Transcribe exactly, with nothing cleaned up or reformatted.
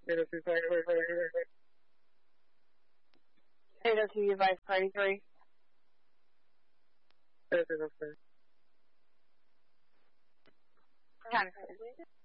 eight oh two five, wait, wait, wait, wait, wait. eight oh two, advice, party three. eight oh two, okay. Kind of.